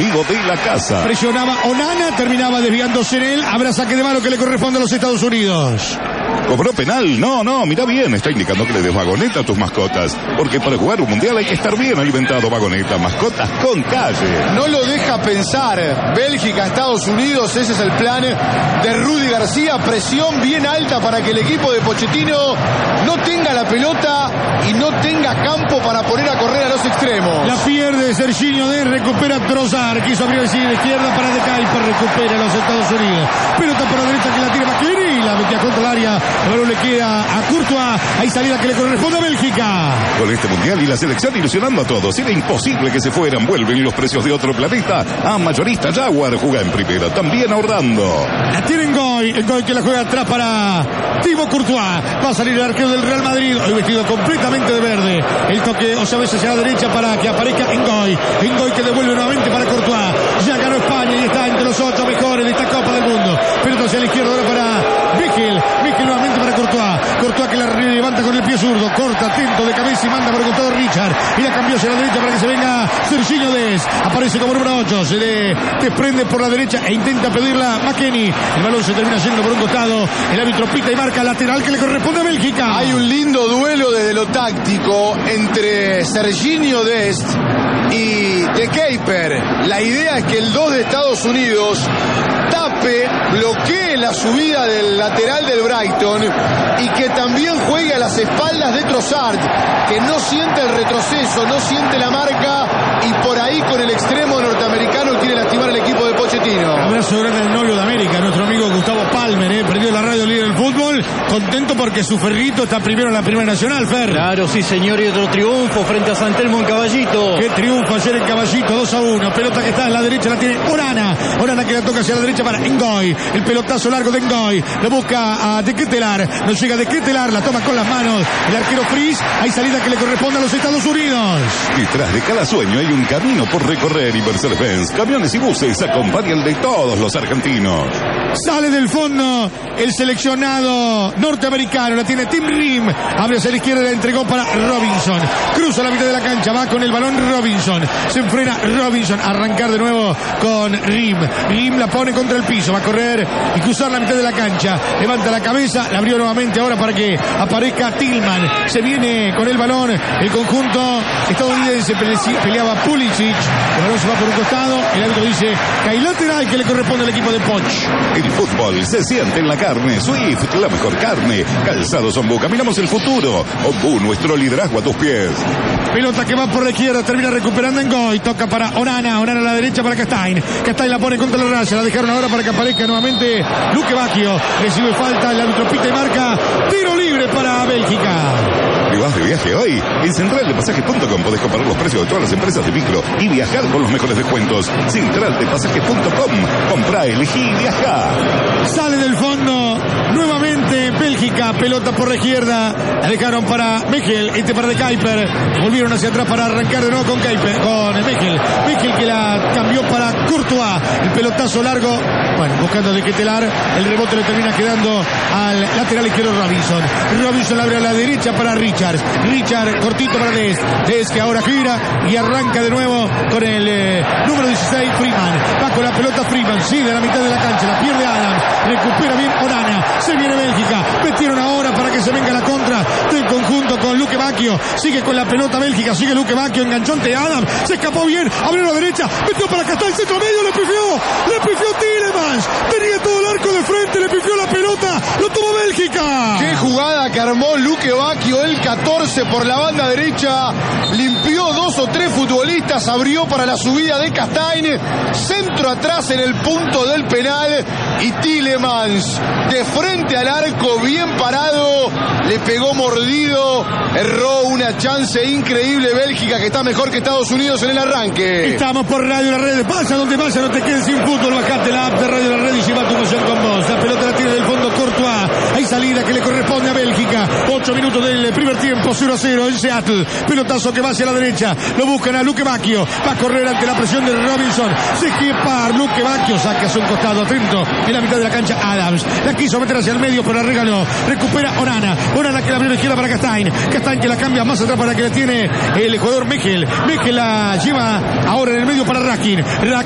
amigo de la casa. Presionaba Onana, terminaba desviándose en él. Habrá saque de mano que le corresponde a los Estados Unidos. ¿Cobró penal? No, mira bien, está indicando que le des vagoneta a tus mascotas. Porque para jugar un mundial hay que estar bien alimentado. Vagoneta, mascotas con calle. No lo deja pensar. Bélgica, Estados Unidos, ese es el plan de Rudy García. Presión bien alta para que el equipo de Pochettino no tenga la pelota y no tenga campo para poner a correr a los extremos. La pierde Serginho Dest, recupera Trossard, quiso abrir así de izquierda para De Kuyper, recupera a los Estados Unidos. Pelota por la derecha que la tira McKennie, la metía contra el área. El balón le queda a Courtois. Hay salida que le corresponde a Bélgica. Con este mundial y la selección ilusionando a todos, era imposible que se fueran. Vuelven los precios de otro planeta. A Mayorista Jaguar juega en primera, también ahorrando. La tiene Ngoy, Ngoy que la juega atrás para Thibaut Courtois. Va a salir el arquero del Real Madrid, hoy vestido completamente de verde. El toque otra vez hacia la derecha para que aparezca Ngoy. Ngoy que devuelve nuevamente para Courtois. Ya ganó España y está entre los 8 mejores de esta Copa del Mundo. Pelota hacia la izquierda ahora para Mikel. Mikel nuevamente para Courtois. Courtois que la levanta con el pie zurdo. Corta, atento de cabeza y manda por el costado Richard. Y la cambió hacia la derecha para que se venga Serginho Dest. Aparece como número 8. Se le desprende por la derecha e intenta pedirla McKennie. El balón se termina yendo por un costado. El árbitro pita y marca lateral que le corresponde a Bélgica. Hay un lindo duelo desde lo táctico entre Serginho Dest y De Kuyper. La idea es que el 2 de Estados Unidos tape, bloquee la subida del lateral del Brighton y que también juegue a las espaldas de Trossard, que no siente el retroceso, no siente la marca y por ahí con el extremo norteamericano quiere lastimar al equipo de Pochettino. Abrazo grande al novio de América, nuestro amigo Gustavo Palmer, perdió la radio líder del fútbol, contento porque su Ferrito está primero en la Primera Nacional, Fer. Claro, sí señor, y otro triunfo frente a San Telmo en Caballito. Qué triunfo ayer en Caballito, 2-1, pelota que está en la derecha, la tiene Onana que la toca hacia la derecha para Ngoy, el pelotazo largo de Ngoy, lo busca a De Ketelaar, no llega De Ketelaar, la toma con las manos, el arquero Fries, hay salida que le corresponde a los Estados Unidos. Detrás de cada sueño hay un camino por recorrer y Mercedes-Benz, camiones y buses acompañan de todos los argentinos. Sale del fondo el seleccionado norteamericano, la tiene Tim Ream, abre hacia la izquierda y la entregó para Robinson, cruza la mitad de la cancha, va con el balón Robinson, se enfrena Robinson, arrancar de nuevo con Ream la pone contra el piso, va a correr y cruzar la mitad de la cancha, levanta la cabeza, la abrió nuevamente ahora para que aparezca Tillman, se viene con el balón el conjunto estadounidense, peleaba Pulisic, el balón se va por un costado, el árbitro dice que hay lateral que le corresponde al equipo de Poch. El fútbol se siente en la carne. Swift, la mejor carne. Calzados Ombú, caminamos el futuro. Ombú, nuestro liderazgo a tus pies. Pelota que va por la izquierda, termina recuperando Ngoy, toca para Onana a la derecha para Castaing la pone contra la raya, la dejaron ahora para que aparezca nuevamente Luque Bacchio, recibe falta, el árbitro pita y marca tiro libre para Bélgica. ¿Y vas de viaje hoy? En centraldepasajes.com podés comparar los precios de todas las empresas de micro y viajar con los mejores descuentos. Centraldepasajes.com. Comprá, elegí y viajá. Sale del fondo nuevamente Bélgica, pelota por la izquierda, la dejaron para Mikel, para De Kuyper, volvieron hacia atrás para arrancar de nuevo con Mikel que la cambió para Courtois, el pelotazo largo, bueno, buscando De Ketelaar, el rebote le termina quedando al lateral izquierdo Robinson la abre a la derecha para Richard cortito para Dest que ahora gira y arranca de nuevo con el número 16 Freeman, va con la pelota Freeman, sigue de la mitad de la cancha, la pierde Adams, recupera bien Onana, se viene Bélgica, metieron ahora para que se venga la contra del conjunto con Luque Bacchio, sigue con la pelota Bélgica, sigue Luque Bacchio, enganchó ante Adams, se escapó bien, abrió a la derecha, metió para acá, está el centro medio, le pifió Tielemans, tenía todo el arco de frente, le pifió la pelota, lo tuvo Bélgica. Qué jugada que armó Luque Bacchio, el 14 por la banda derecha, limpió 2 o 3 futbolistas, abrió para la subida de Castaing, centro atrás en el punto del penal y Tielemans de frente al arco, bien parado, le pegó mordido, erró una chance increíble Bélgica que está mejor que Estados Unidos en el arranque. Estamos por Radio La Red, pasa donde pasa, no te quedes sin fútbol, bajate la app de Radio La Red y lleva tu emoción con vos. La pelota la tiene del fondo Courtois, hay salida que le corresponde a Bélgica, 8 minutos del primer tiempo, 0-0 en Seattle, pelotazo que va hacia la derecha, lo buscan a Luque Bacchio, va a correr ante la presión de Robinson, se esquipa Luque Bacchio, saca hacia un costado, atento en la mitad de la cancha Adams, la quiso meter hacia el medio pero la regaló, recupera Onana que la abrió a la izquierda para Castaing que la cambia más atrás para que la tiene el jugador Mikel la lleva ahora en el medio para Rakin